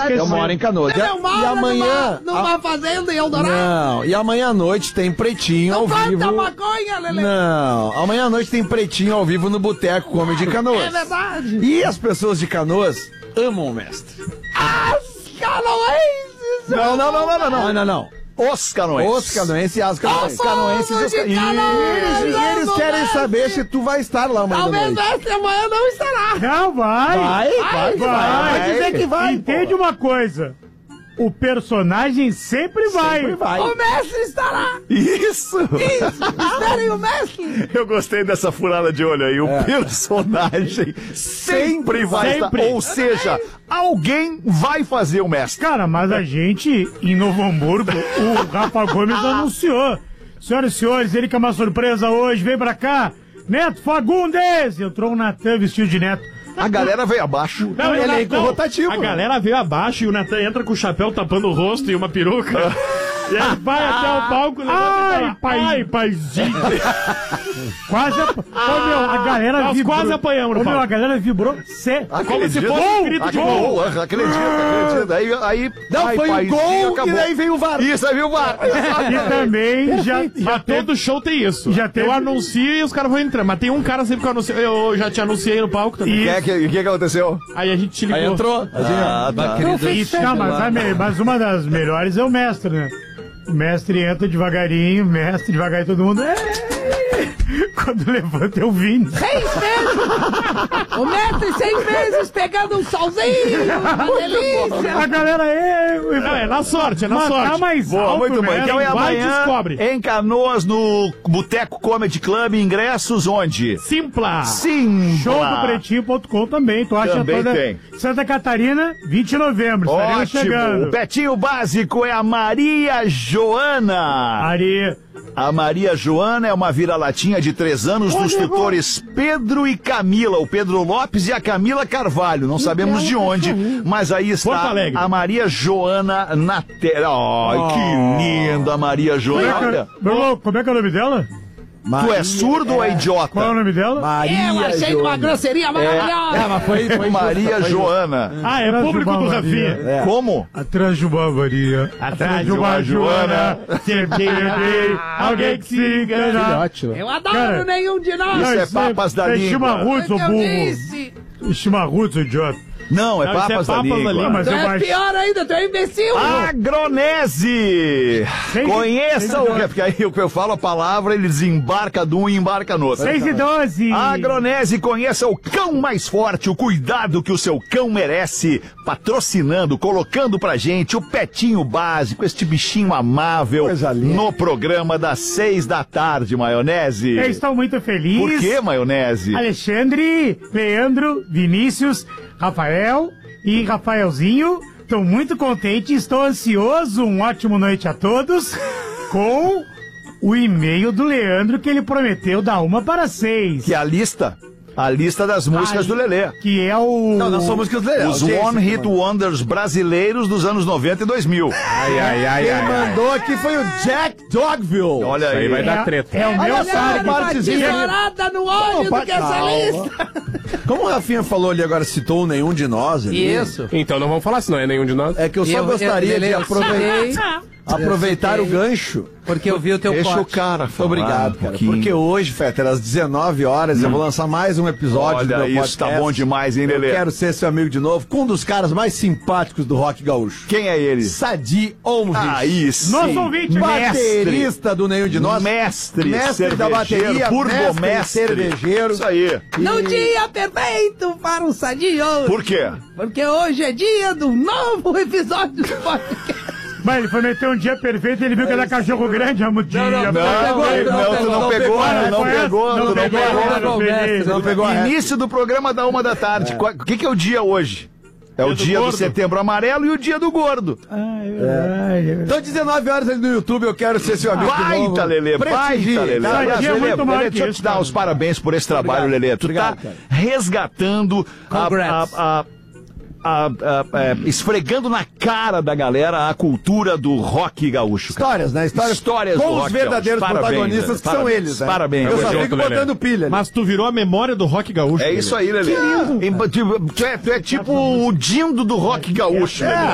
Eu moro em Canoas. E amanhã... Numa fazenda em Eldorado. Não, e amanhã à noite tem Pretinho ao vivo. Não maconha, Lelê. Não, amanhã à noite tem Pretinho ao vivo no Boteco Comedy Canoas. É verdade. E as pessoas de Canoas amam o mestre. As canoenses. Não. Os canoenses. Os canoenses e as canoenses. Os canoenses e os E eles querem saber se tu vai estar lá amanhã. Talvez mestre amanhã não estará. Não, vai. Vai dizer que vai. Entende uma coisa. O personagem sempre vai. O mestre estará. Isso. Esperem o mestre. Eu gostei dessa furada de olho aí. O personagem sempre vai estar. Ou seja, alguém vai fazer o mestre. Cara, mas a gente, em Novo Hamburgo, o Rafa Gomes anunciou. Senhoras e senhores, ele que é uma surpresa hoje, vem pra cá. Neto Fagundes! Entrou o Natan vestido de Neto. A galera veio abaixo. Não, elenco rotativo. A galera veio abaixo e o Natan entra com o chapéu tapando o rosto e uma peruca. E ele vai até o palco. Ai, paizinho. Quase. A galera vibrou. Quase apanhamos no palco. A galera vibrou. Como se fosse um grito de gol. Acredito. Aí Não, foi o gol acabou. e daí veio o VAR. Isso, aí veio o VAR. E também já todo show tem isso. Já teve... Eu anuncio e os caras vão entrar. Mas tem um cara sempre que eu anuncio. Eu já te anunciei no palco também. O que aconteceu? Aí a gente te ligou. Aí entrou. Tá. Mas uma das melhores é o mestre, né? O mestre entra devagarinho, todo mundo. Quando levanta eu vim. 6 vezes! O mestre 6 vezes pegando um solzinho! Uma delícia! A galera Não, é na sorte, Tá mais Boa, alto, muito bem. mestre. Então é vai e amanhã descobre. em Canoas, no Boteco Comedy Club. Ingressos onde? Simpla. Sim. Showdopretinho.com também, tu acha Também toda tem. Santa Catarina, 20 de novembro, estaremos Ótimo. chegando. O Petinho Básico é a Maria Joana. Ari, A Maria Joana é uma vira-latinha de 3 anos dos tutores Pedro e Camila, o Pedro Lopes e a Camila Carvalho. Não sabemos de onde, mas aí Porto está Alegre. a Maria Joana na tela. Ai, que linda a Maria Joana. Olha, como é que é o nome dela? tu é surdo ou é idiota? Qual é o nome dela? Eu achei uma grosseria maravilhosa! Mas foi Maria Joana. É público do Rafinha. Como? Atrás de uma Maria. Atrás de uma Joana. Sempre alguém que se engana. ótimo. Eu adoro Cara, nenhum de nós! Isso é papas da língua. Chimarruts, ô Eu burro. disse! Chimarruts, idiota. Não, é Não, isso é papas da papas da língua. língua. Mas Tu eu é baixo. pior ainda, tu é imbecil! Agronese! Seis- Conheça o... Porque aí eu falo a palavra, ele desembarca de um e embarca no outro. 6 e 12. Agronese, conheça o cão mais forte, o cuidado que o seu cão merece, patrocinando, colocando pra gente o Petinho Básico, este bichinho amável, Coisa linda. no programa das 6 da tarde, Maionese. Eu estou muito feliz. Por que, Maionese? Alexandre, Leandro, Vinícius, Rafael e Rafaelzinho. Estou muito contente, estou ansioso. Um ótimo noite a todos. Com o e-mail do Leandro que ele prometeu da 1 para 6. Que é a lista das músicas do Lelê. Que é o... Não são músicas legais. Os One Hit Wonders brasileiros dos anos 90 e 2000. Quem mandou aqui foi o Jack Dogville. Olha aí. vai dar treta. É o meu Olha target. uma partezinha. tesourada no olho do que essa lista! Como o Rafinha falou ali agora, citou nenhum de nós. Ali, Isso! Então não vamos falar se não é nenhum de nós. É que eu só gostaria de aproveitar o gancho. Porque eu vi o teu Deixa o pote. cara falar. Obrigado, cara. pouquinho. Porque hoje, Fetter, às 19 horas, eu vou lançar mais um episódio do Olha meu isso, podcast. tá bom demais, hein, Eu Lelê? quero ser seu amigo de novo, com um dos caras mais simpáticos do rock gaúcho. Quem é ele? Sadi Olmrich. Aí sim. Nosso ouvinte, baterista do Nenhum de Nós. Mestre da cervejeiro, bateria, burgomestre. mestre cervejeiro. Isso aí. No dia perfeito para um sadio! Por quê? Porque hoje é dia do novo episódio do podcast! Mas ele foi meter um dia perfeito e ele viu que era cachorro grande, amo dia. Tu não pegou a reta. Início do programa da 1 da tarde. O que é o dia hoje? É o dia do Setembro Amarelo e o dia do Gordo. Então, 19 horas ali no YouTube, eu quero ser seu amigo de novo. Baita, Lelê, Prestigie, baita, Lelê. tá? Aliás, dia é Lelê, muito maior que deixa eu isso, te dar cara. os parabéns por esse trabalho, Obrigado. Lelê. Tu Obrigado, tá cara. resgatando Congrats. esfregando na cara da galera a cultura do rock gaúcho. cara. Histórias, né? Histórias do com os rock verdadeiros gaúcho. Parabéns, protagonistas que Lelê. são eles, né? Parabéns. Eu só Tamo fico junto, Lelê. botando pilha. Mas tu virou a memória do rock gaúcho. É Lelê. isso aí, Lelê. Tu é tipo o Dindo do rock gaúcho, Lelê.